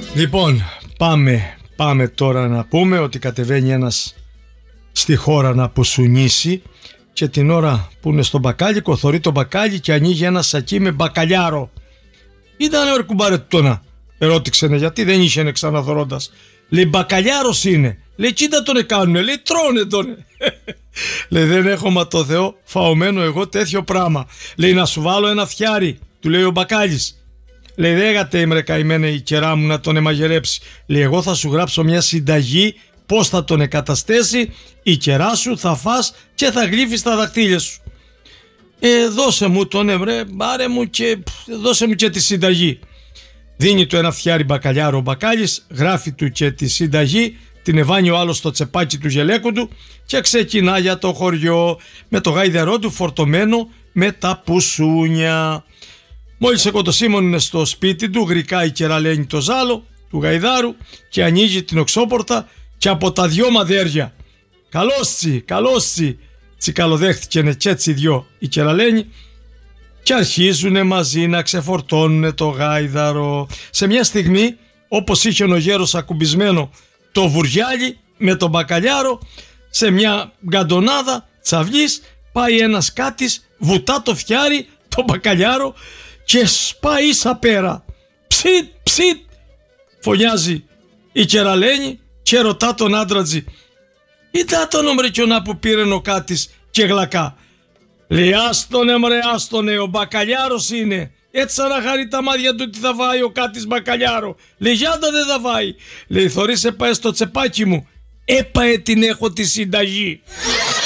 Λοιπόν, πάμε τώρα να πούμε ότι κατεβαίνει ένας στη χώρα να αποσουνήσει και την ώρα που είναι στο μπακάλικο θωρεί το μπακάλι και ανοίγει ένα σακί με μπακαλιάρο. Ήτανε ο κουμπάρε τούτονα, ερώτηξενε, γιατί δεν είχε ξαναθωρώντας. Λέει, μπακαλιάρος είναι. Λέει, κοίτα τον κάνουνε. Λέει, τρώνε τον. Λέει, δεν έχω μα το Θεό φαωμένο εγώ τέτοιο πράγμα. Λέει, να σου βάλω ένα φτιάρι, του λέει ο μπακάλης. Λέει, δεν γατέμρε καημένα η κερά μου να τον εμαγειρέψει. Λέει, εγώ θα σου γράψω μια συνταγή πώς θα τον εκαταστέσει, η κερά σου θα φας και θα γλύφεις τα δαχτύλια σου. Δώσε μου τον ευρέ, πάρε μου και δώσε μου και τη συνταγή. Δίνει του ένα φτιάρι μπακαλιάρο ο μπακάλης, γράφει του και τη συνταγή, την εβάνει ο άλλος στο τσεπάκι του γελέκου του και ξεκινά για το χωριό με το γάιδερό του φορτωμένο με τα πουσούνια. Μόλις ο Κοντοσίμων είναι στο σπίτι του, γρικά η κεραλένη το ζάλο του γαϊδάρου και ανοίγει την οξόπορτα και από τα δυο μαδέρια. Καλώς τσι, τσικαλοδέχτηκενε και έτσι δυο η κεραλένη και αρχίζουνε μαζί να ξεφορτώνουνε το γάιδαρο. Σε μια στιγμή, όπως είχε ο γέρος ακουμπισμένο το βουριάλι με τον μπακαλιάρο, σε μια γκαντονάδα τσαυλής πάει ένας κάτης, βουτά το φτιάρι, το μπακαλιάρο και σπάει ίσα πέρα. Ψιτ, φωνιάζει η κεραλένη και ρωτά τον άντρατζη, «Είδα τον ομρικιονά που πήρε ο κάτης και γλακά». Λέει, άστονε, ο μπακαλιάρος είναι. Έτσι σαν να χαρεί τα μάτια του τι θα φάει ο κάτης μπακαλιάρο. Λέει, γιάντα δεν θα φάει. Λέει, θωρείς πάει στο τσεπάκι μου. Έπαε την έχω τη συνταγή.